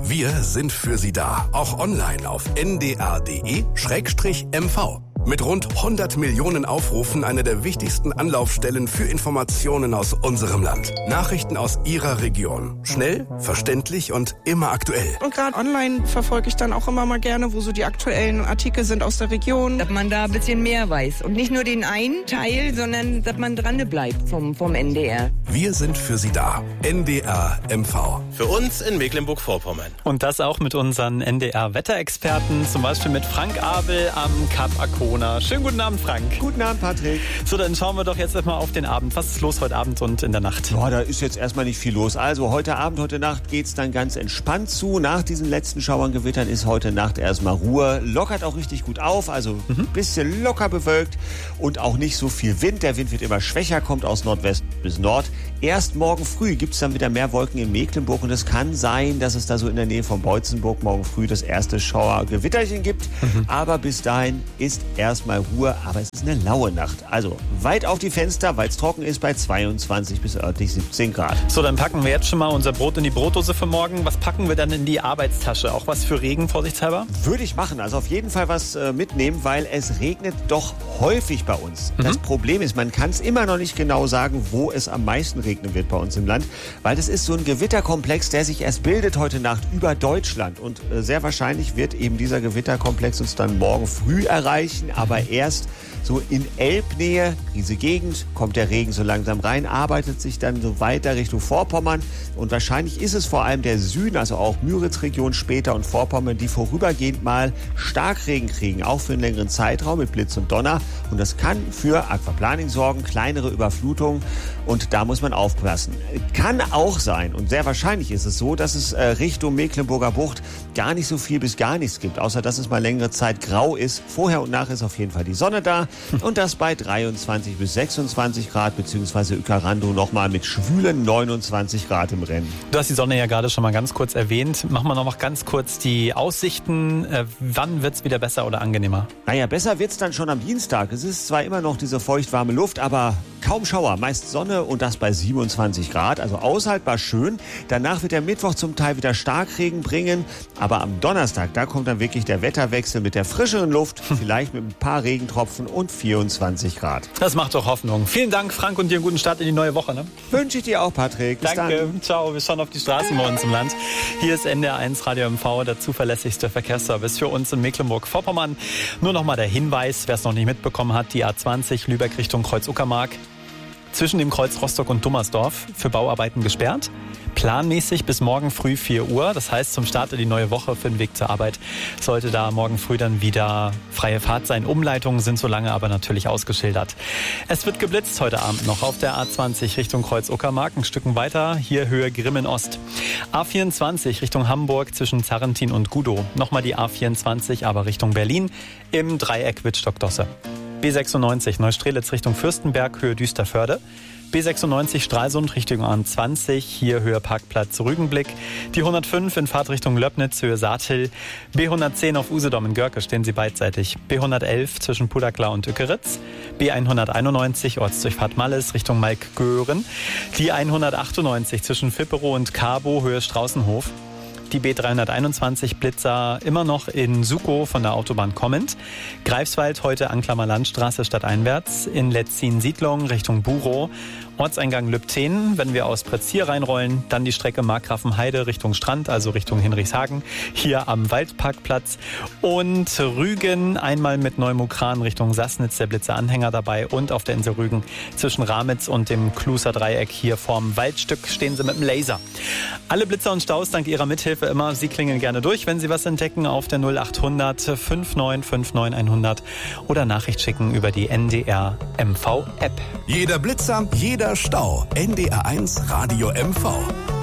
Wir sind für Sie da, auch online auf ndr.de/mv. Mit rund 100 Millionen Aufrufen eine der wichtigsten Anlaufstellen für Informationen aus unserem Land. Nachrichten aus Ihrer Region. Schnell, verständlich und immer aktuell. Und gerade online verfolge ich dann auch immer mal gerne, wo so die aktuellen Artikel sind aus der Region. Dass man da ein bisschen mehr weiß und nicht nur den einen Teil, sondern dass man dran bleibt vom NDR. Wir sind für Sie da. NDR MV. Für uns in Mecklenburg-Vorpommern. Und das auch mit unseren NDR-Wetterexperten, zum Beispiel mit Frank Abel am Kap Arkona. Schönen guten Abend, Frank. Guten Abend, Patrick. So, dann schauen wir doch jetzt erstmal auf den Abend. Was ist los heute Abend und in der Nacht? Ja, da ist jetzt erstmal nicht viel los. Also heute Abend, heute Nacht geht's dann ganz entspannt zu. Nach diesen letzten Schauern, Gewittern ist heute Nacht erstmal Ruhe. Lockert auch richtig gut auf, also ein bisschen locker bewölkt und auch nicht so viel Wind. Der Wind wird immer schwächer, kommt aus Nordwest bis Nord. Erst morgen früh gibt's dann wieder mehr Wolken in Mecklenburg und es kann sein, dass es da so in der Nähe von Beutzenburg morgen früh das erste Schauergewitterchen gibt. Aber bis dahin ist erstmal Ruhe, aber es ist eine laue Nacht. Also weit auf die Fenster, weil es trocken ist, bei 22 bis örtlich 17 Grad. So, dann packen wir jetzt schon mal unser Brot in die Brotdose für morgen. Was packen wir dann in die Arbeitstasche? Auch was für Regen, vorsichtshalber? Würde ich machen. Also auf jeden Fall was mitnehmen, weil es regnet doch häufig bei uns. Das Problem ist, man kann es immer noch nicht genau sagen, wo es am meisten regnen wird bei uns im Land, weil das ist so ein Gewitterkomplex, der sich erst bildet heute Nacht über Deutschland. Und sehr wahrscheinlich wird eben dieser Gewitterkomplex uns dann morgen früh erreichen, aber erst so in Elbnähe, diese Gegend, kommt der Regen so langsam rein, arbeitet sich dann so weiter Richtung Vorpommern und wahrscheinlich ist es vor allem der Süden, also auch Müritz-Region später und Vorpommern, die vorübergehend mal Starkregen kriegen, auch für einen längeren Zeitraum mit Blitz und Donner und das kann für Aquaplaning sorgen, kleinere Überflutungen und da muss man aufpassen. Kann auch sein und sehr wahrscheinlich ist es so, dass es Richtung Mecklenburger Bucht gar nicht so viel bis gar nichts gibt, außer dass es mal längere Zeit grau ist. Vorher und nachher ist auf jeden Fall die Sonne da. Und das bei 23 bis 26 Grad, beziehungsweise Uekerando nochmal mit schwülen 29 Grad im Rennen. Du hast die Sonne ja gerade schon mal ganz kurz erwähnt. Machen wir noch mal ganz kurz die Aussichten. Wann wird's wieder besser oder angenehmer? Naja, besser wird's dann schon am Dienstag. Es ist zwar immer noch diese feuchtwarme Luft, aber kaum Schauer, meist Sonne und das bei 27 Grad, also aushaltbar schön. Danach wird der Mittwoch zum Teil wieder Starkregen bringen, aber am Donnerstag, da kommt dann wirklich der Wetterwechsel mit der frischeren Luft, vielleicht mit ein paar Regentropfen und 24 Grad. Das macht doch Hoffnung. Vielen Dank, Frank, und dir einen guten Start in die neue Woche. Ne? Wünsche ich dir auch, Patrick. Bis Danke. Dann. Ciao. Wir schauen auf die Straßen bei uns im Land. Hier ist NDR1 Radio MV, der zuverlässigste Verkehrsservice für uns in Mecklenburg-Vorpommern. Nur noch mal der Hinweis, wer es noch nicht mitbekommen hat, die A20 Lübeck Richtung Kreuz-Uckermark. Zwischen dem Kreuz Rostock und Dummersdorf für Bauarbeiten gesperrt. Planmäßig bis morgen früh 4 Uhr. Das heißt, zum Start in die neue Woche für den Weg zur Arbeit sollte da morgen früh dann wieder freie Fahrt sein. Umleitungen sind so lange aber natürlich ausgeschildert. Es wird geblitzt heute Abend noch auf der A20 Richtung Kreuz-Uckermark. Ein Stück weiter, hier Höhe Grimmen-Ost. A24 Richtung Hamburg zwischen Zarrentin und Gudow. Nochmal die A24, aber Richtung Berlin im Dreieck Wittstock-Dosse. B96 Neustrelitz Richtung Fürstenberg, Höhe Düsterförde. B96 Stralsund Richtung A20, hier Höhe Parkplatz Rügenblick. Die 105 in Fahrtrichtung Löbnitz, Höhe Saathill. B110 auf Usedom in Görke, stehen Sie beidseitig. B111 zwischen Pudakla und Ückeritz. B191 Ortsdurchfahrt Malles Richtung Malk-Göhren. Die 198 zwischen Vipperow und Carbo, Höhe Straußenhof. Die B321 Blitzer immer noch in Sukow von der Autobahn kommend. Greifswald heute Anklammer Landstraße stadteinwärts. In Letzin-Siedlung Richtung Burow. Ortseingang Lübten, wenn wir aus Pretzier reinrollen, dann die Strecke Markgrafenheide Richtung Strand, also Richtung Hinrichshagen, hier am Waldparkplatz. Und Rügen einmal mit Neumukran Richtung Sassnitz, der Blitzeranhänger dabei. Und auf der Insel Rügen zwischen Ramitz und dem Kluser Dreieck hier vorm Waldstück stehen Sie mit dem Laser. Alle Blitzer und Staus dank Ihrer Mithilfe immer. Sie klingeln gerne durch, wenn Sie was entdecken, auf der 0800 5959 100 oder Nachricht schicken über die NDR MV App. Jeder Blitzer, jeder Stau. NDR1 Radio MV.